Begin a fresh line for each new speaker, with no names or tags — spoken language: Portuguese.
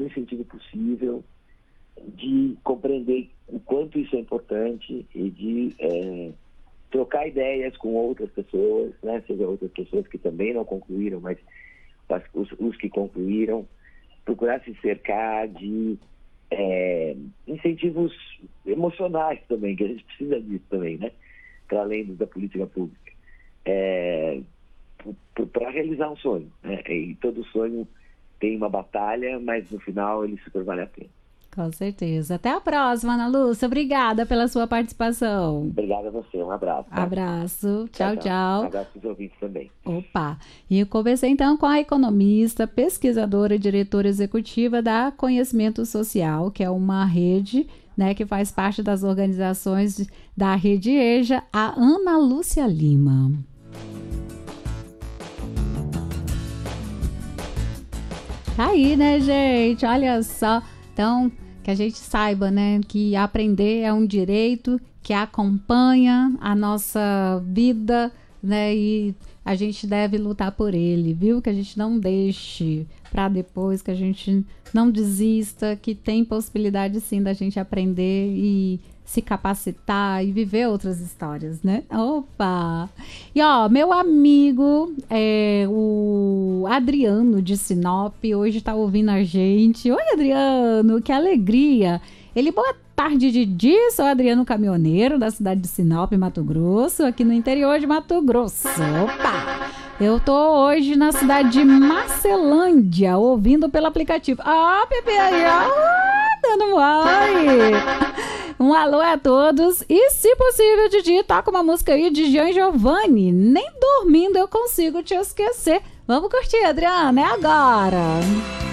incentivo possível, de compreender o quanto isso é importante e de trocar ideias com outras pessoas, né? Seja outras pessoas que também não concluíram, mas os que concluíram, procurar se cercar de incentivos emocionais também, que a gente precisa disso também, né? Para além da política pública, para realizar um sonho, né? E todo sonho tem uma batalha, mas no final ele super vale a pena.
Com certeza. Até a próxima, Ana Lúcia. Obrigada pela sua participação.
Obrigado a você. Um abraço. Tá?
Abraço. Tchau, tchau.
Um abraço para os ouvintes também.
Opa. E eu conversei então com a economista, pesquisadora e diretora executiva da Conhecimento Social, que é uma rede, né, que faz parte das organizações da Rede EJA, a Ana Lúcia Lima. Aí, né, gente? Olha só. Então, que a gente saiba, né, que aprender é um direito que acompanha a nossa vida, né, e a gente deve lutar por ele, viu? Que a gente não deixe para depois, que a gente não desista, que tem possibilidade sim da gente aprender e se capacitar e viver outras histórias, né? Opa! E ó, meu amigo, o Adriano de Sinop, hoje tá ouvindo a gente. Oi, Adriano, que alegria! Ele, boa tarde, Didi, sou Adriano Caminhoneiro, da cidade de Sinop, Mato Grosso, aqui no interior de Mato Grosso. Opa! Eu tô hoje na cidade de Marcelândia, ouvindo pelo aplicativo. Ah, Pepe aí, dando mole! Um alô a todos e, se possível, Didi, toca uma música aí de Jean Giovanni. Nem dormindo eu consigo te esquecer. Vamos curtir, Adriana, é agora!